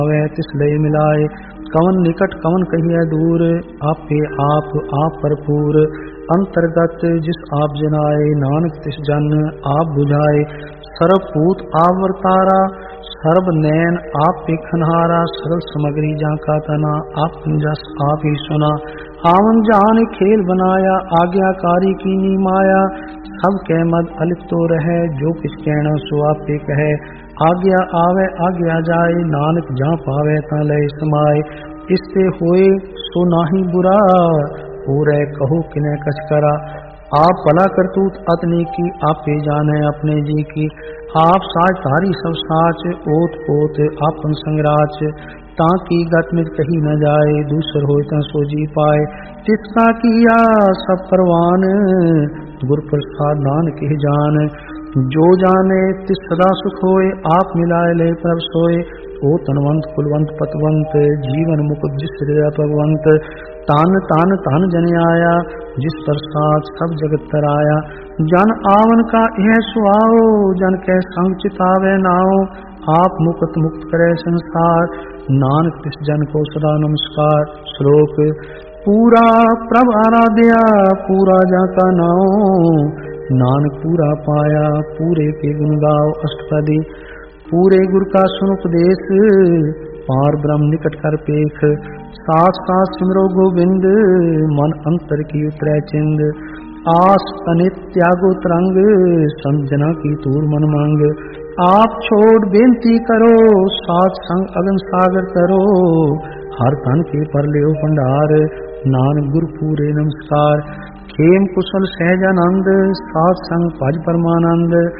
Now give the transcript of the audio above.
आवे तिस लय मिलाए। कवन निकट कवन कहिए दूर, आपे आप भरपूर। अंतर्गत जिस आप जनाए, नानक तिस जन आप बुझाए। सर्वभूत आप वर्तारा, सर्व नैन आप पेखनहारा। सरल समग्री जाका तना, आप जस आप ही सुना। आवन जान खेल बनाया, आज्ञाकारी कीनी माया। सब कह मद अलिप तो रहे, जो किछ कहना सो आपे कहे। आज्ञा आवे आज्ञा जाए, नानक जहाँ पावे ता लय समाए। इससे होए सो नाहि बुरा, पूरे कहो किने कछ करा। आप भला करतूत अतने की, आपे जाने अपने जी की। आप साच धारी सब साच, ओत पोत आपन संगराच। ताकि गत मित कही न जाए, दूसर होए ता सो जी पाए। तिसका किया सब परवान, गुर प्रसाद नानक ही जान। जो जाने तिस सदा सुख होए, आप मिलाए ले प्रभ सोए। ओ तनवंत कुलवंत पतवंत, जीवन मुकुट जिस हृदय भगवंत। तान तान तान जन आया, जिस प्रसाद सब जगत तराया। जन आवन का यह सुआओ, जन के संग चितावे नाओ। आप मुक्त मुक्त करे संसार, नानक तिस जन को सदा नमस्कार। श्लोक पूरा प्रभ आराध्या, पूरा जाका नाओ। नानक पूरा पाया, पूरे के गुण गाओ अष्टपदी। पूरे गुर का सुन उपदेश, पार ब्रह्म निकट कर पेख। साथ साथ सिमरो गोविंद, मन अंतर की उतरै चिंद। आस अनित त्यागो तरंग, संजना की तूर मन मांग। आप छोड़ बेनती करो, साथ संग अगन सागर तरो। हर तन के पर ले भंडार, नानक गुर पूरे नमस्कार। खेम कुशल सहजानंद, साथ संग भज परमानंद।